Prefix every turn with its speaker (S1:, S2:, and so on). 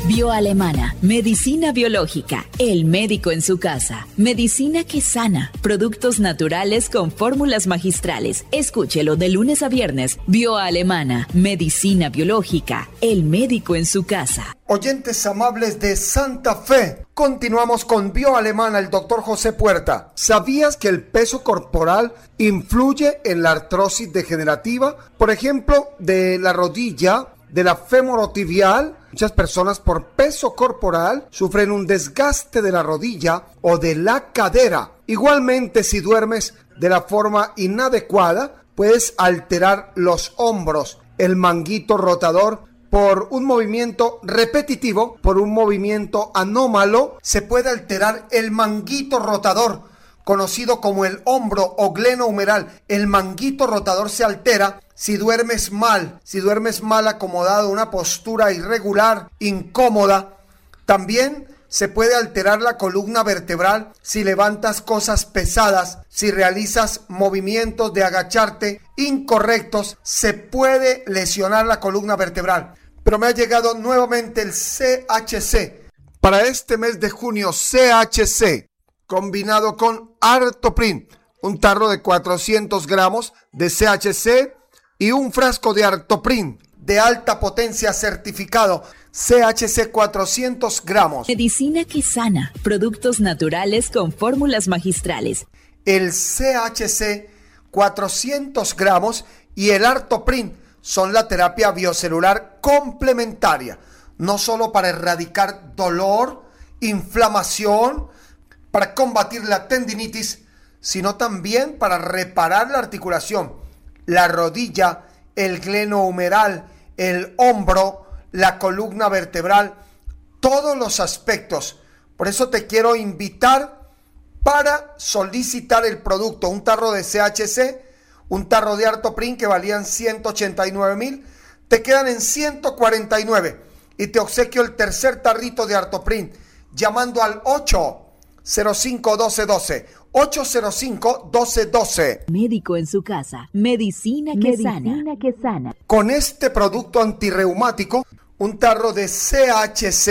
S1: Bioalemana, medicina biológica, el médico en su casa, medicina que sana, productos naturales con fórmulas magistrales. Escúchelo de lunes a viernes. Bioalemana, medicina biológica, el médico en su casa.
S2: Oyentes amables de Santa Fe, continuamos con Bioalemana, el doctor José Puerta. ¿Sabías que el peso corporal influye en la artrosis degenerativa? Por ejemplo, de la rodilla, de la femorotibial. Muchas personas por peso corporal sufren un desgaste de la rodilla o de la cadera. Igualmente, si duermes de la forma inadecuada, puedes alterar los hombros, el manguito rotador. Por un movimiento repetitivo, por un movimiento anómalo, se puede alterar el manguito rotador, conocido como el hombro o glenohumeral. El manguito rotador se altera si duermes mal acomodado, una postura irregular, incómoda. También se puede alterar la columna vertebral si levantas cosas pesadas, si realizas movimientos de agacharte incorrectos, se puede lesionar la columna vertebral. Pero me ha llegado nuevamente el CHC. Para este mes de junio, CHC combinado con Artoprin, un tarro de 400 gramos de CHC y un frasco de Artoprin de alta potencia certificado, CHC 400 gramos.
S1: Medicina que sana, productos naturales con fórmulas magistrales.
S2: El CHC 400 gramos y el Artoprin son la terapia biocelular complementaria, no solo para erradicar dolor, inflamación, para combatir la tendinitis, sino también para reparar la articulación, la rodilla, el glenohumeral, el hombro, la columna vertebral, todos los aspectos. Por eso te quiero invitar para solicitar el producto, un tarro de CHC, un tarro de Artoprin que valían 189,000, te quedan en 149 y te obsequio el tercer tarrito de Artoprin llamando al 805-1212, 805-1212.
S1: Médico en su casa, medicina que sana.
S2: Con este producto antirreumático, un tarro de CHC